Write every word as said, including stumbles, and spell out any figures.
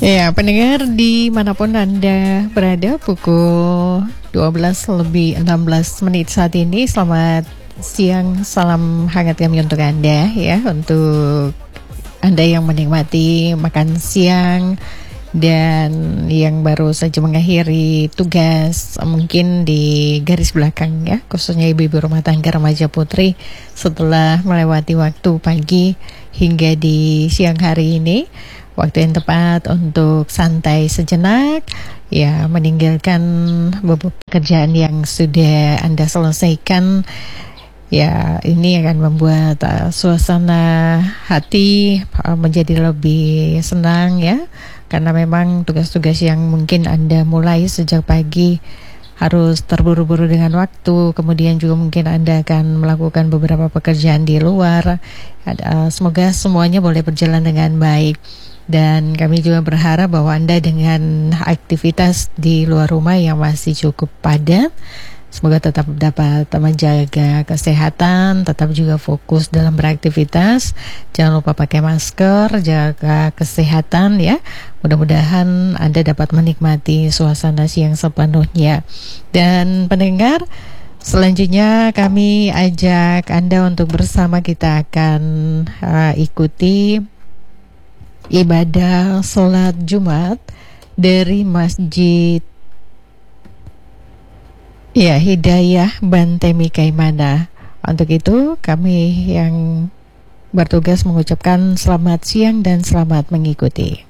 Ya, pendengar dimanapun Anda berada, pukul dua belas lebih enam belas menit saat ini. Selamat siang, salam hangat kami untuk Anda ya, untuk Anda yang menikmati makan siang dan yang baru saja mengakhiri tugas mungkin di garis belakang ya, khususnya ibu-ibu rumah tangga, remaja, putri, setelah melewati waktu pagi hingga di siang hari ini. Waktu yang tepat untuk santai sejenak, ya, meninggalkan beberapa pekerjaan yang sudah Anda selesaikan. Ya, ini akan membuat uh, suasana hati uh, menjadi lebih senang ya, karena memang tugas-tugas yang mungkin Anda mulai sejak pagi harus terburu-buru dengan waktu. Kemudian juga mungkin Anda akan melakukan beberapa pekerjaan di luar. Uh, semoga semuanya boleh berjalan dengan baik. Dan kami juga berharap bahwa Anda dengan aktivitas di luar rumah yang masih cukup padat, semoga tetap dapat menjaga kesehatan, tetap juga fokus dalam beraktivitas. Jangan lupa pakai masker, jaga kesehatan ya. Mudah-mudahan Anda dapat menikmati suasana siang sepenuhnya. Dan pendengar, selanjutnya kami ajak Anda untuk bersama kita akan uh, ikuti ibadah sholat Jumat dari Masjid ya Hidayah Bantemi Kaimana. Untuk itu kami yang bertugas mengucapkan selamat siang dan selamat mengikuti.